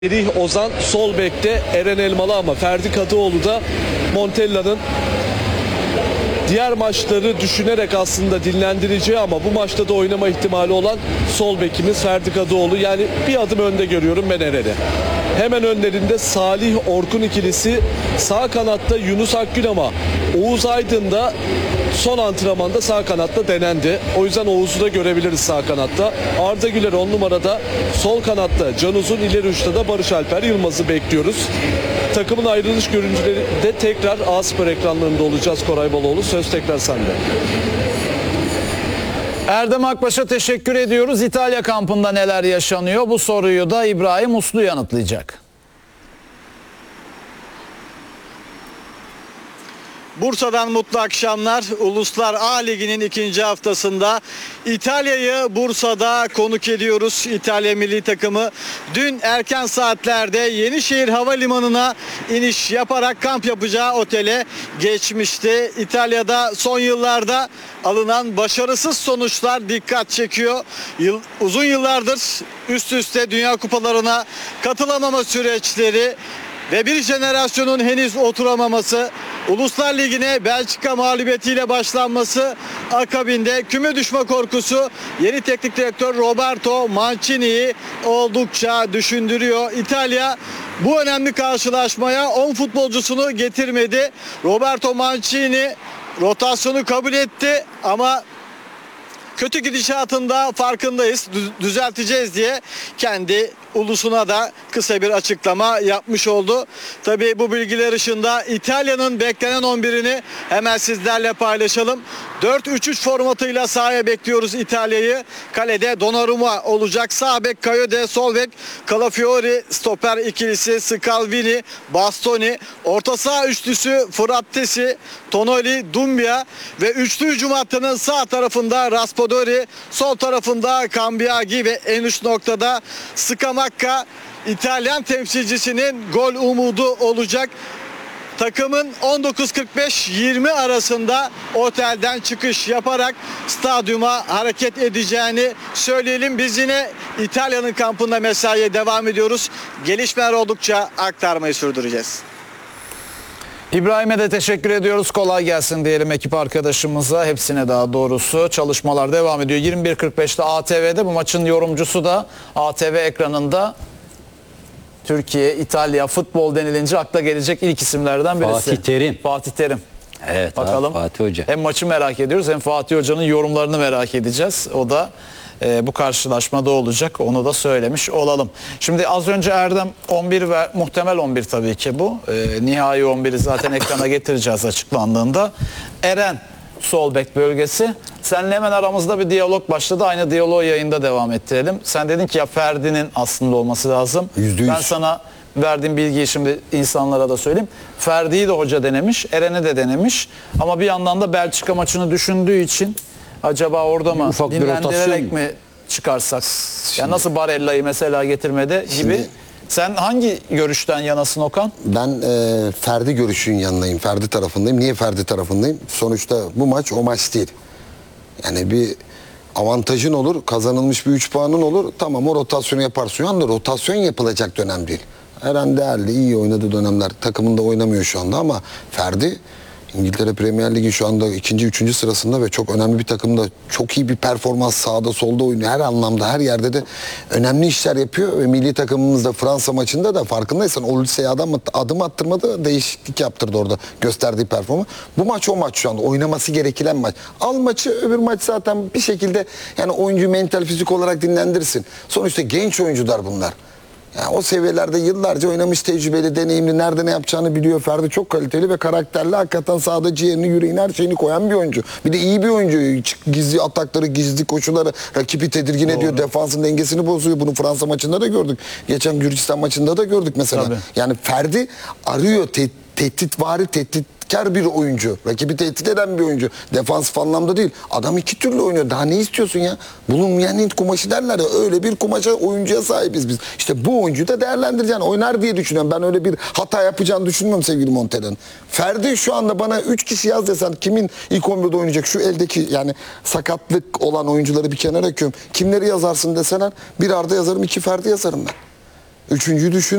Merih Ozan sol bekte, Eren Elmalı ama Ferdi Kadıoğlu da Montella'nın diğer maçları düşünerek aslında dinlendireceği ama bu maçta da oynama ihtimali olan sol bekimiz Ferdi Kadıoğlu. Yani bir adım önde görüyorum ben Eren'i. Hemen önlerinde Salih Orkun ikilisi, sağ kanatta Yunus Akgün ama Oğuz Aydın da son antrenmanda sağ kanatta denendi. O yüzden Oğuz'u da görebiliriz sağ kanatta. Arda Güler 10 numarada, sol kanatta Can Uzun, ileri uçta da Barış Alper Yılmaz'ı bekliyoruz. Takımın ayrılış görüntüleri de tekrar A-Spor ekranlarında olacağız Koray Baloğlu. Söz tekrar sende. Erdem Akbaş'a teşekkür ediyoruz. İtalya kampında neler yaşanıyor? Bu soruyu da İbrahim Uslu yanıtlayacak. Bursa'dan mutlu akşamlar. Uluslar A Ligi'nin ikinci haftasında İtalya'yı Bursa'da konuk ediyoruz. İtalya milli takımı dün erken saatlerde Yenişehir Havalimanı'na iniş yaparak kamp yapacağı otele geçmişti. İtalya'da son yıllarda alınan başarısız sonuçlar dikkat çekiyor. Uzun yıllardır üst üste Dünya Kupalarına katılamama süreçleri ve bir jenerasyonun henüz oturamaması, Uluslar Ligi'ne Belçika mağlubiyetiyle başlanması akabinde küme düşme korkusu yeni teknik direktör Roberto Mancini'yi oldukça düşündürüyor. İtalya bu önemli karşılaşmaya 10 futbolcusunu getirmedi. Roberto Mancini rotasyonu kabul etti ama kötü gidişatında farkındayız, düzelteceğiz diye kendi ulusuna da kısa bir açıklama yapmış oldu. Tabii bu bilgiler ışığında İtalya'nın beklenen 11'ini hemen sizlerle paylaşalım. 4-3-3 formatıyla sahaya bekliyoruz İtalya'yı. Kalede Donnarumma olacak. Sağ bek Kayode, sol bek Calafiori, stoper ikilisi Scalvini, Bastoni, orta saha üçlüsü Frattesi, Tonoli, Dumbia ve üçlü hücum hattının sağ tarafında Raspadori, sol tarafında Cambiagi ve en üst noktada Scamacca İtalyan temsilcisinin gol umudu olacak. Takımın 19.45-20 arasında otelden çıkış yaparak stadyuma hareket edeceğini söyleyelim. Biz yine İtalya'nın kampında mesaiye devam ediyoruz. Gelişmeler oldukça aktarmayı sürdüreceğiz. İbrahim'e de teşekkür ediyoruz. Kolay gelsin diyelim ekip arkadaşımıza. Hepsine daha doğrusu çalışmalar devam ediyor. 21.45'te ATV'de bu maçın yorumcusu da ATV ekranında. Türkiye, İtalya, futbol denilince akla gelecek ilk isimlerden birisi. Fatih Terim. Fatih Terim. Evet bakalım. Abi, Fatih Hoca. Hem maçı merak ediyoruz hem Fatih Hoca'nın yorumlarını merak edeceğiz. O da bu karşılaşmada olacak. Onu da söylemiş olalım. Şimdi az önce Erdem 11 ve muhtemel 11 tabii ki bu. Nihai 11'i zaten ekrana getireceğiz açıklandığında. Eren sol bek bölgesi. Seninle hemen aramızda bir diyalog başladı. Aynı diyaloğu yayında devam ettirelim. Sen dedin ki ya Ferdi'nin aslında olması lazım. %100. Ben sana verdiğim bilgiyi şimdi insanlara da söyleyeyim. Ferdi'yi de hoca denemiş, Eren'i de denemiş. Ama bir yandan da Belçika maçını düşündüğü için acaba orada mı Ufak bir dinlendirerek rotasyon mi çıkarsak? Ya nasıl Barella'yı mesela getirmede gibi. Sen hangi görüşten yanasın Okan? Ben Ferdi görüşün yanındayım. Ferdi tarafındayım. Niye Ferdi tarafındayım? Sonuçta bu maç o maç değil. Yani bir avantajın olur. Kazanılmış bir 3 puanın olur. Tamam o rotasyonu yaparsın. Şu anda rotasyon yapılacak dönem değil. Eren değerli, iyi oynadığı dönemler. Takımında oynamıyor şu anda ama Ferdi İngiltere Premier Ligi şu anda 2. 3. sırasında ve çok önemli bir takımda çok iyi bir performans sağda solda oynuyor. Her anlamda her yerde de önemli işler yapıyor ve milli takımımızda Fransa maçında da farkındaysan Olüse'ye adım attırmadı, değişiklik yaptırdı orada gösterdiği performans. Bu maç o maç şu anda oynaması gereken maç. Al maçı, öbür maç zaten bir şekilde yani oyuncu mental fizik olarak dinlendirsin. Sonuçta genç oyuncular bunlar. Yani o seviyelerde yıllarca oynamış, tecrübeli, deneyimli, nerede ne yapacağını biliyor. Ferdi çok kaliteli ve karakterli. Hakikaten sahada ciğerini, yüreğini, her şeyini koyan bir oyuncu. Bir de iyi bir oyuncu. Gizli atakları, gizli koşuları rakibi tedirgin ediyor. Defansın dengesini bozuyor. Bunu Fransa maçında da gördük. Geçen Gürcistan maçında da gördük mesela. Tabii. Yani Ferdi arıyor, tehditvari, tehditkar bir oyuncu. Rakibi tehdit eden bir oyuncu. Defansif anlamda değil. Adam iki türlü oynuyor. Daha ne istiyorsun ya? Bulunmayan Hint kumaşı derler ya. Öyle bir kumaşa, oyuncuya sahibiz biz. İşte bu oyuncuyu da değerlendireceksin. Oynar diye düşünüyorum. Ben öyle bir hata yapacağını düşünmüyorum sevgili Montella'nın. Ferdi şu anda bana 3 kişi yaz desen kimin ilk 11'de oynayacak? Şu eldeki yani sakatlık olan oyuncuları bir kenara koyuyorum. Kimleri yazarsın deseler bir Arda yazarım, 2 Ferdi yazarım ben. Üçüncüyü düşün.